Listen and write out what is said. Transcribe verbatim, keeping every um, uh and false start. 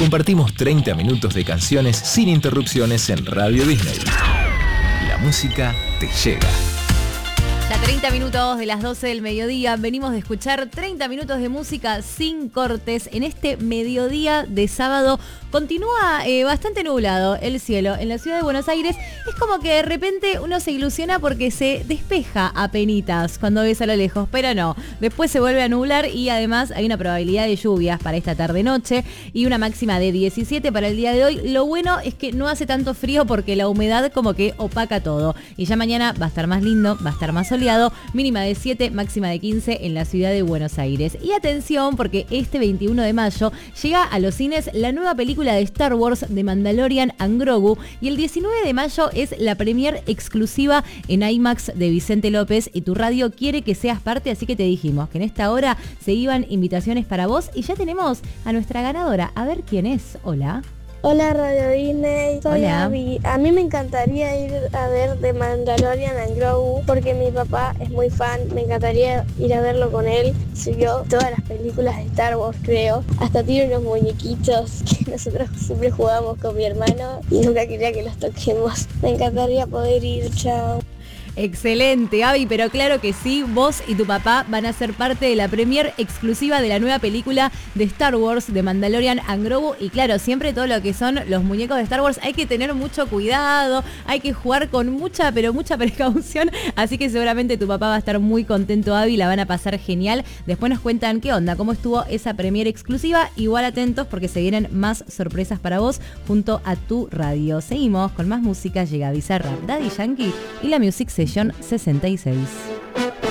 compartimos treinta minutos de canciones sin interrupciones en Radio Disney. La música te llega. Ya treinta minutos de las doce del mediodía, venimos de escuchar treinta minutos de música sin cortes en este mediodía de sábado. Continúa eh, bastante nublado el cielo en la ciudad de Buenos Aires. Es como que de repente uno se ilusiona porque se despeja apenitas cuando ves a lo lejos, pero no. Después se vuelve a nublar y además hay una probabilidad de lluvias para esta tarde-noche y una máxima de diecisiete para el día de hoy. Lo bueno es que no hace tanto frío porque la humedad como que opaca todo. Y ya mañana va a estar más lindo, va a estar más soleado, mínima de siete, máxima de quince en la ciudad de Buenos Aires. Y atención porque este veintiuno de mayo llega a los cines la nueva película de Star Wars de Mandalorian and Grogu y el diecinueve de mayo es la premier exclusiva en IMAX de Vicente López y tu radio quiere que seas parte, así que te dijimos que en esta hora se iban invitaciones para vos y ya tenemos a nuestra ganadora. A ver quién es. Hola. Hola Radio Disney, soy Hola. Abby. A mí me encantaría ir a ver The Mandalorian and Grogu porque mi papá es muy fan, me encantaría ir a verlo con él. Subió todas las películas de Star Wars, creo. Hasta tiene unos muñequitos que nosotros siempre jugamos con mi hermano y nunca quería que los toquemos. Me encantaría poder ir, chao. Excelente, Abby, pero claro que sí, vos y tu papá van a ser parte de la premier exclusiva de la nueva película de Star Wars, de Mandalorian and Grogu. Y claro, siempre todo lo que son los muñecos de Star Wars hay que tener mucho cuidado, hay que jugar con mucha, pero mucha precaución. Así que seguramente tu papá va a estar muy contento, Abby, la van a pasar genial. Después nos cuentan qué onda, cómo estuvo esa premier exclusiva. Igual atentos porque se vienen más sorpresas para vos junto a tu radio. Seguimos con más música, llega Bizarrap, Daddy Yankee y la Music Session sesenta y seis.